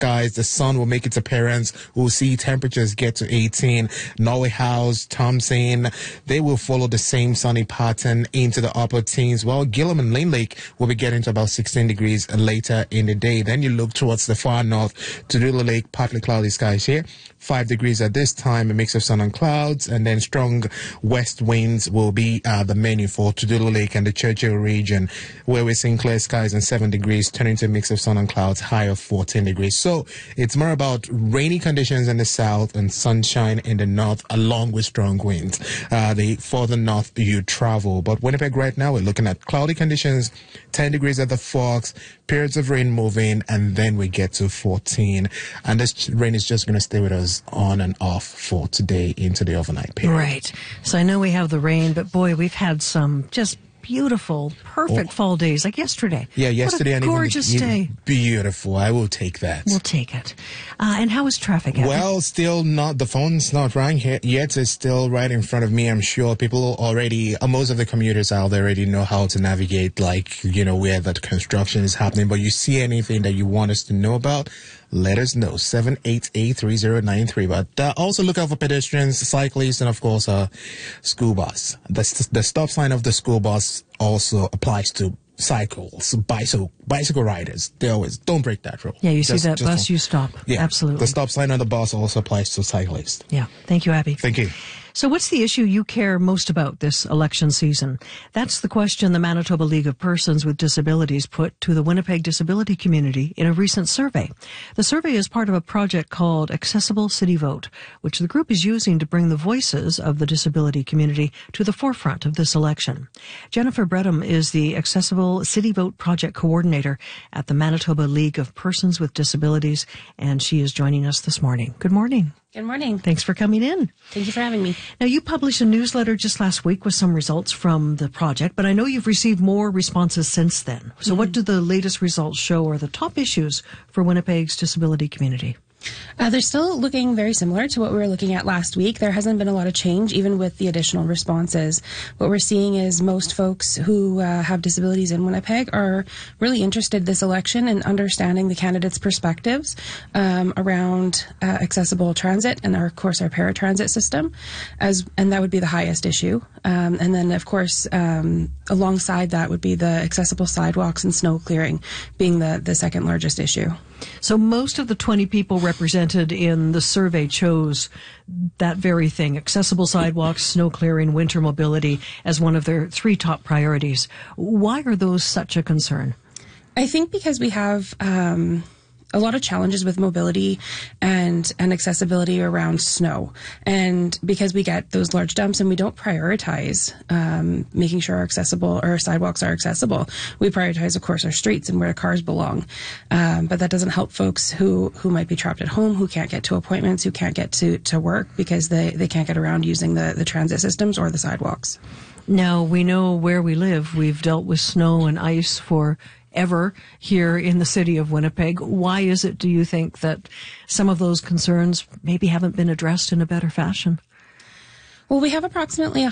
skies. The sun will make its appearance. We'll see temperatures get to 18. Norway House, Thompson, they will follow the same sunny pattern into the upper teens, while Gillam and Lane Lake will be getting to about 16 degrees later in the day. Then you look towards the far north, Tudula Lake, partly cloudy skies here. 5 degrees at this time, a mix of sun and clouds, and then strong west winds will be the menu for Tudula Lake and the Churchill region, where we're seeing clear skies and 7 degrees, turning to a mix of sun and clouds, high of 14 degrees. So it's more about rainy conditions in the south and sunshine in the north, along with strong winds. The further north you travel. But Winnipeg right now, we're looking at cloudy conditions, 10 degrees at the Forks, periods of rain moving, and then we get to 14. And this rain is just going to stay with us on and off for today into the overnight period. Right. So I know we have the rain, but boy, we've had some just beautiful, perfect fall days like yesterday. Yeah, yesterday. What a gorgeous day. Beautiful. I will take that. We'll take it. And how is traffic? Well, still not, the phone's not rang yet. It's still right in front of me. I'm sure people already, most of the commuters out there already know how to navigate, like, you know, where that construction is happening. But you see anything that you want us to know about, let us know. 788-3093. But also look out for pedestrians, cyclists, and of course, school bus. The stop sign of the school bus also applies to cycles, bicycle riders. They always don't break that rule. Yeah, you see that bus, you stop. Yeah, absolutely. The stop sign on the bus also applies to cyclists. Yeah. Thank you, Abby. Thank you. So what's the issue you care most about this election season? That's the question the Manitoba League of Persons with Disabilities put to the Winnipeg disability community in a recent survey. The survey is part of a project called Accessible City Vote, which the group is using to bring the voices of the disability community to the forefront of this election. Jennifer Bredham is the Accessible City Vote project coordinator at the Manitoba League of Persons with Disabilities, and she is joining us this morning. Good morning. Good morning. Thanks for coming in. Thank you for having me. Now, you published a newsletter just last week with some results from the project, but I know you've received more responses since then. So what do the latest results show are the top issues for Winnipeg's disability community? They're still looking very similar to what we were looking at last week. There hasn't been a lot of change, even with the additional responses. What we're seeing is most folks who have disabilities in Winnipeg are really interested this election in understanding the candidates' perspectives around accessible transit and, of course, our paratransit system, and that would be the highest issue. And then, of course, alongside that would be the accessible sidewalks and snow clearing being the second largest issue. So most of the 20 people represented in the survey chose that very thing, accessible sidewalks, snow clearing, winter mobility, as one of their 3 top priorities. Why are those such a concern? I think because we have a lot of challenges with mobility and accessibility around snow. And because we get those large dumps and we don't prioritize making sure our sidewalks are accessible, we prioritize, of course, our streets and where cars belong. But that doesn't help folks who might be trapped at home, who can't get to appointments, who can't get to work because they can't get around using the transit systems or the sidewalks. Now, we know where we live. We've dealt with snow and ice for ever here in the city of Winnipeg. Why is it, do you think, that some of those concerns maybe haven't been addressed in a better fashion? Well, we have approximately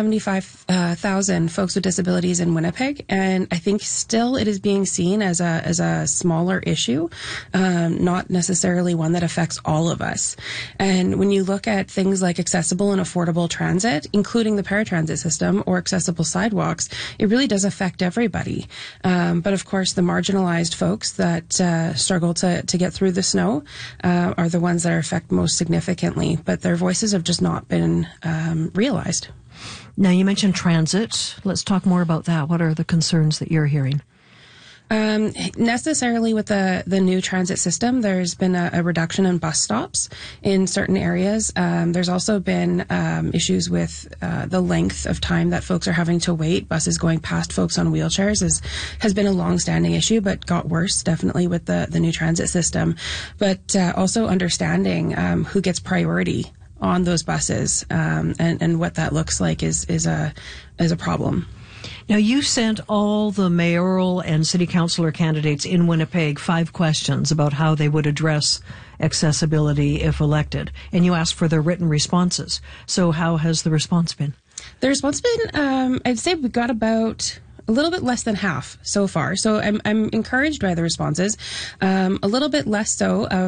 175,000 folks with disabilities in Winnipeg, and I think still it is being seen as a smaller issue, not necessarily one that affects all of us. And when you look at things like accessible and affordable transit, including the paratransit system or accessible sidewalks, it really does affect everybody. But of course, the marginalized folks that struggle to get through the snow are the ones that are affected most significantly. But their voices have just not been realized. Now, you mentioned transit. Let's talk more about that. What are the concerns that you're hearing? Necessarily with the new transit system, there's been a reduction in bus stops in certain areas. There's also been issues with the length of time that folks are having to wait. Buses going past folks on wheelchairs has been a long-standing issue, but got worse definitely with the new transit system. But also understanding who gets priority on those buses and what that looks like is a problem. Now, you sent all the mayoral and city councillor candidates in Winnipeg 5 questions about how they would address accessibility if elected, and you asked for their written responses. So how has the response been? The response has been, I'd say we got about a little bit less than half so far. So I'm encouraged by the responses. A little bit less so of